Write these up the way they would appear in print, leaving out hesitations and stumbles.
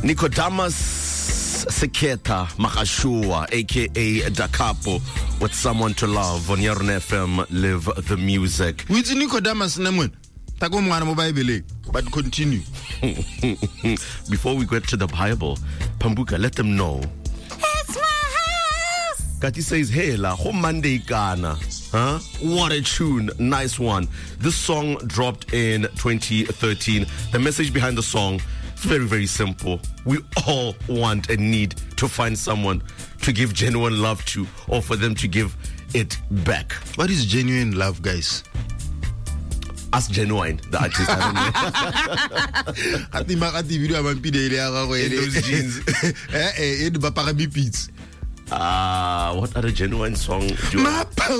Nicodemus Seketa Makashua, aka Da Capo, with Someone to Love on Yaron FM. Live the music. Which Nicodemus Nemon? But continue. Before we get to the Bible, Pambuka, let them know. It's my house. Kati says, hey, la, ho Monday Ghana. Huh? What a tune. Nice one. This song dropped in 2013. The message behind the song is very, very simple. We all want and need to find someone to give genuine love to, or for them to give it back. What is genuine love, guys? Ask Genuine, the artist. I don't know. Those jeans. What other Genuine song do you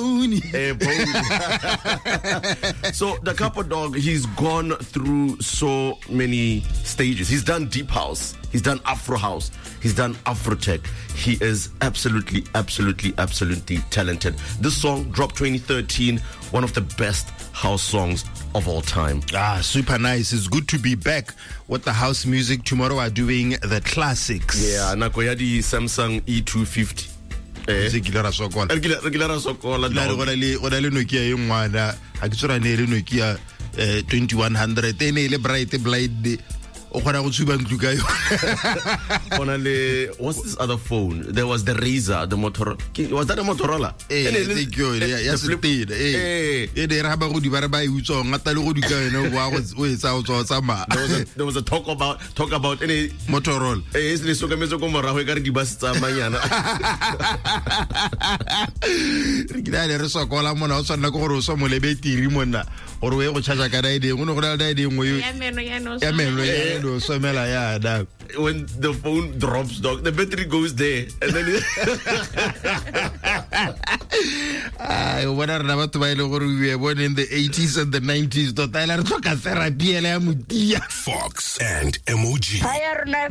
So the Capo Dog, he's gone through so many stages. He's done deep house, he's done Afro house, he's done Afro tech. He is absolutely talented. This song dropped 2013, one of the best house songs of all time. Super nice. It's good to be back with the house music. Tomorrow we're doing the classics. Yeah, Nakoyadi Samsung E250. Regular Sokola. Nokia 2100. Then bright blind. What's this other phone? There was the Razr, the Motorola. Was that a Motorola? There was a talk about any Motorola. When the phone drops, dog, the battery goes there, and then what are about we were born in the 80s and the 90s. Fox and MOG.